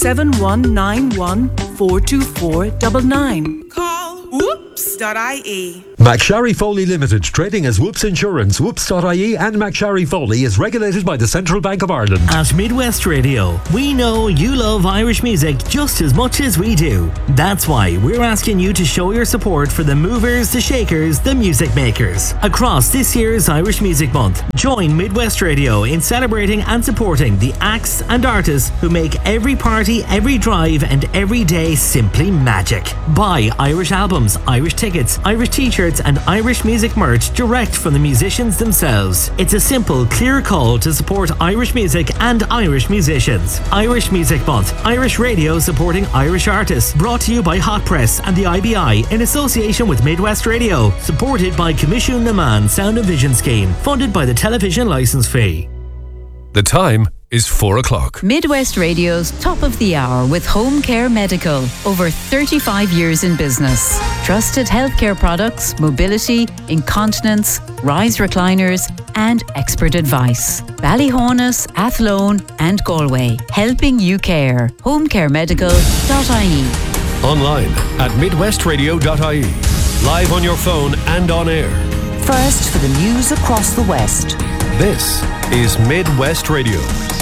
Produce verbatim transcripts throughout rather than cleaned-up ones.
seven one nine one four two four nine nine. Call whoops dot I E. McSharry Foley Limited, trading as Whoops Insurance. Whoops dot I E and McSharry Foley is regulated by the Central Bank of Ireland. At Midwest Radio, we know you love Irish music just as much as we do. That's why we're asking you to show your support for the movers, the shakers, the music makers. Across this year's Irish Music Month, join Midwest Radio in celebrating and supporting the acts and artists who make every party, every drive and every day simply magic. Buy Irish albums, Irish tickets, Irish t-shirts and Irish music merch direct from the musicians themselves. It's a simple, clear call to support Irish music and Irish musicians. Irish Music Month, Irish Radio supporting Irish artists. Brought to you by Hot Press and the I B I in association with Midwest Radio. Supported by Commission Naman Sound and Vision Scheme. Funded by the television licence fee. The time is four o'clock. Midwest Radio's Top of the Hour with Home Care Medical. Over thirty-five years in business. Trusted healthcare products, mobility, incontinence, rise recliners and expert advice. Ballyhonus, Athlone and Galway. Helping you care. home care medical dot I E. Online at midwest radio dot I E. Live on your phone and on air. First for the news across the West. This is Midwest Radio.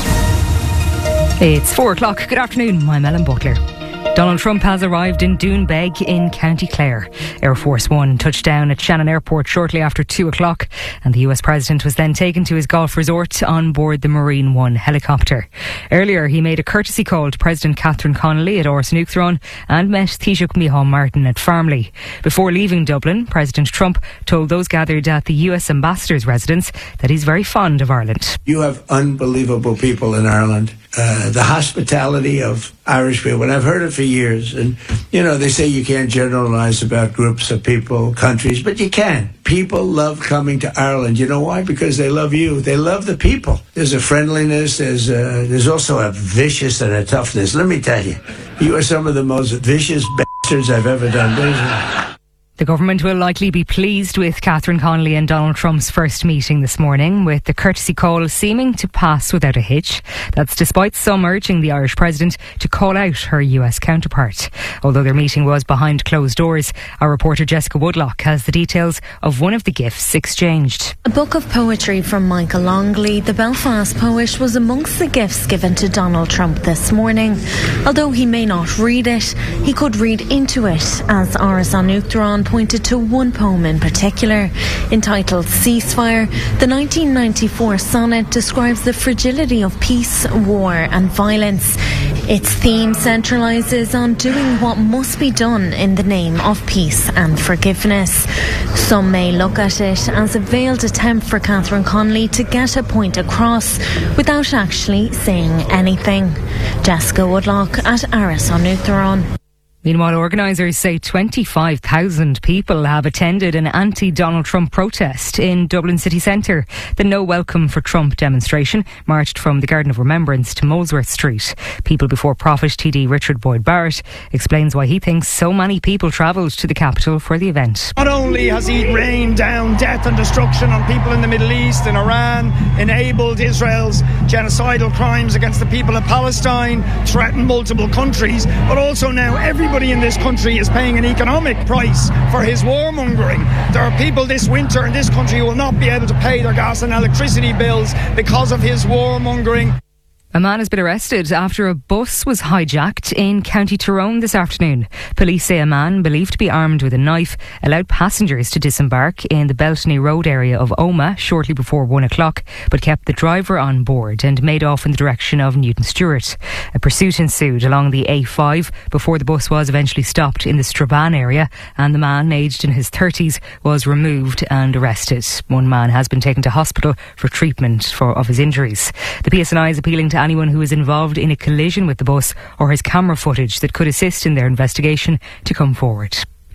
It's four o'clock. Good afternoon. I'm Ellen Butler. Donald Trump has arrived in Doonbeg in County Clare. Air Force One touched down at Shannon Airport shortly after two o'clock, and the U S President was then taken to his golf resort on board the Marine One helicopter. Earlier, he made a courtesy call to President Catherine Connolly at Ors Nuachtaráin and met Taoiseach Micheál Martin at Farmley. Before leaving Dublin, President Trump told those gathered at the U S Ambassador's residence that he's very fond of Ireland. You have unbelievable people in Ireland. Uh, the hospitality of Irish people, and I've heard it for years. And, you know, they say you can't generalize about groups of people, countries, but you can. People love coming to Ireland. You know why? Because they love you. They love the people. There's a friendliness. There's a, there's also a vicious and a toughness. Let me tell you, you are some of the most vicious bastards I've ever done business. The government will likely be pleased with Catherine Connolly and Donald Trump's first meeting this morning, with the courtesy call seeming to pass without a hitch. That's despite some urging the Irish President to call out her U S counterpart. Although their meeting was behind closed doors, our reporter Jessica Woodlock has the details of one of the gifts exchanged. A book of poetry from Michael Longley, the Belfast poet, was amongst the gifts given to Donald Trump this morning. Although he may not read it, he could read into it, as Ors Nuachtaráin pointed to one poem in particular. Entitled Ceasefire, the nineteen ninety-four sonnet describes the fragility of peace, war and violence. Its theme centralises on doing what must be done in the name of peace and forgiveness. Some may look at it as a veiled attempt for Catherine Connolly to get a point across without actually saying anything. Jessica Woodlock at Ors Nuachtaráin. Meanwhile, organisers say twenty-five thousand people have attended an anti-Donald Trump protest in Dublin city centre. The No Welcome for Trump demonstration marched from the Garden of Remembrance to Molesworth Street. People Before Profit T D Richard Boyd Barrett explains why he thinks so many people travelled to the capital for the event. Not only has he rained down death and destruction on people in the Middle East, in Iran, enabled Israel's genocidal crimes against the people of Palestine, threatened multiple countries, but also now every Everybody in this country is paying an economic price for his warmongering. There are people this winter in this country who will not be able to pay their gas and electricity bills because of his warmongering. A man has been arrested after a bus was hijacked in County Tyrone this afternoon. Police say a man, believed to be armed with a knife, allowed passengers to disembark in the Beltany Road area of Omagh shortly before one o'clock, but kept the driver on board and made off in the direction of Newton Stewart. A pursuit ensued along the A five before the bus was eventually stopped in the Strabane area, and the man, aged in his thirties, was removed and arrested. One man has been taken to hospital for treatment for of his injuries. The P S N I is appealing to anyone who is involved in a collision with the bus or has camera footage that could assist in their investigation to come forward.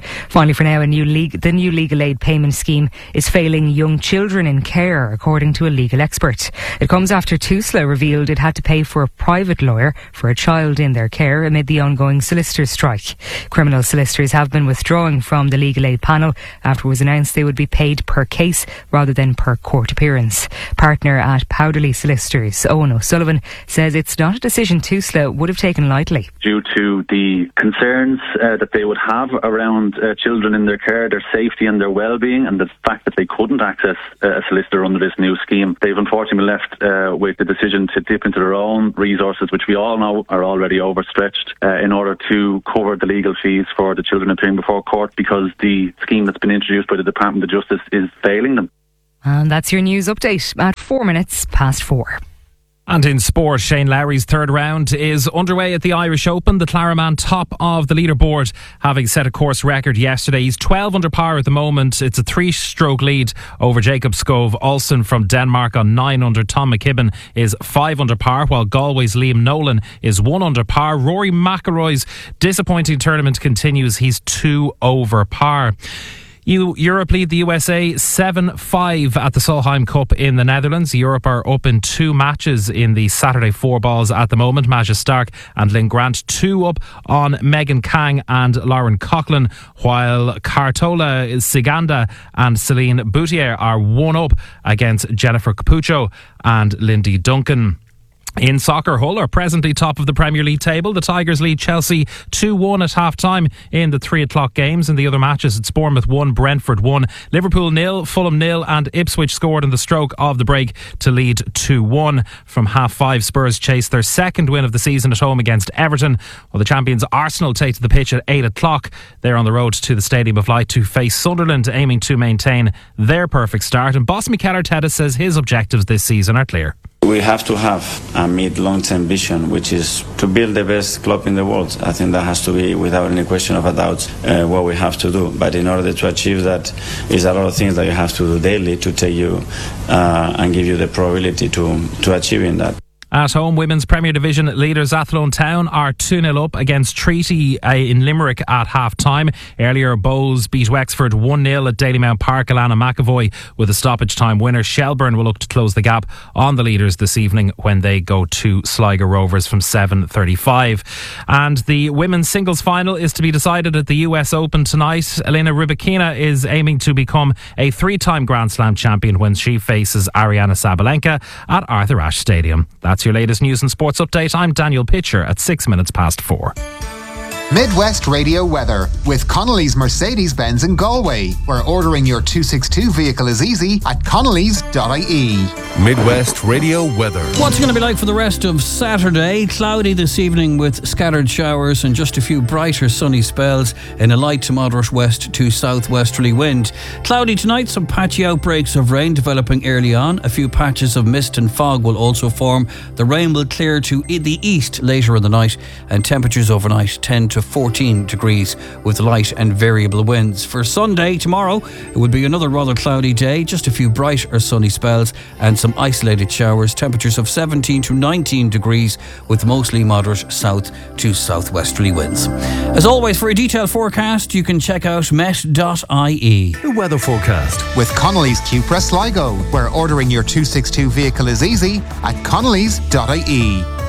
Finally, for now, a new league, the new legal aid payment scheme is failing young children in care, according to a legal expert. It comes after TUSLA revealed it had to pay for a private lawyer for a child in their care amid the ongoing solicitors' strike. Criminal solicitors have been withdrawing from the legal aid panel after it was announced they would be paid per case rather than per court appearance. Partner at Powderly Solicitors, Owen O'Sullivan, says it's not a decision TUSLA would have taken lightly. Due to the concerns uh, that they would have around uh, children in their care, their safety and their well-being, and the fact that they couldn't access uh, a solicitor under this new scheme, they've unfortunately left uh, with the decision to dip into their own resources, which we all know are already overstretched, uh, in order to cover the legal fees for the children appearing before court, because the scheme that's been introduced by the Department of Justice is failing them. And that's your news update at four minutes past four. And in sport, Shane Lowry's third round is underway at the Irish Open. The Clareman top of the leaderboard, having set a course record yesterday. He's twelve under par at the moment. It's a three-stroke lead over Jacob Skov Olsen from Denmark on nine under. Tom McKibben is five under par, while Galway's Liam Nolan is one under par. Rory McIlroy's disappointing tournament continues. He's two over par. You, Europe lead the U S A seven five at the Solheim Cup in the Netherlands. Europe are up in two matches in the Saturday four balls at the moment. Maja Stark and Lynn Grant two up on Megan Kang and Lauren Coughlin, while Cartola Siganda and Celine Boutier are one up against Jennifer Capuccio and Lindy Duncan. In soccer, Hull are presently top of the Premier League table. The Tigers lead Chelsea two one at half-time in the three o'clock games. In the other matches, it's Bournemouth one, Brentford one, Liverpool nil, Fulham nil, and Ipswich scored in the stroke of the break to lead two one. From half-five, Spurs chase their second win of the season at home against Everton, while the champions Arsenal take to the pitch at eight o'clock. They're on the road to the Stadium of Light to face Sunderland, aiming to maintain their perfect start. And boss Mikel Arteta says his objectives this season are clear. We have to have a mid-long-term vision, which is to build the best club in the world. I think that has to be, without any question of a doubt, uh, what we have to do. But in order to achieve that, is a lot of things that you have to do daily to take you uh, and give you the probability to, to achieving that. At home, Women's Premier Division leaders Athlone Town are two nil up against Treaty uh, in Limerick at half-time. Earlier, Bowes beat Wexford one nil at Dalymount Park. Alana McAvoy with a stoppage time winner. Shelburne will look to close the gap on the leaders this evening when they go to Sligo Rovers from seven thirty-five. And the women's singles final is to be decided at the U S Open tonight. Elena Rybakina is aiming to become a three-time Grand Slam champion when she faces Ariana Sabalenka at Arthur Ashe Stadium. That's your latest news and sports update. I'm Daniel Pitcher at six minutes past four. Midwest Radio Weather with Connolly's Mercedes-Benz in Galway, where ordering your two sixty-two vehicle is easy at connellys dot I E. Midwest Radio Weather. What's it going to be like for the rest of Saturday? Cloudy this evening with scattered showers and just a few brighter sunny spells in a light to moderate west to southwesterly wind. Cloudy tonight, some patchy outbreaks of rain developing early on. A few patches of mist and fog will also form. The rain will clear to the east later in the night, and temperatures overnight ten to fourteen degrees with light and variable winds. For Sunday, tomorrow, it will be another rather cloudy day, just a few bright or sunny spells and some isolated showers. Temperatures of seventeen to nineteen degrees with mostly moderate south to southwesterly winds. As always, for a detailed forecast, you can check out met dot I E. The weather forecast with Connolly's Cupra Sligo, where ordering your two sixty-two vehicle is easy at connellys dot I E.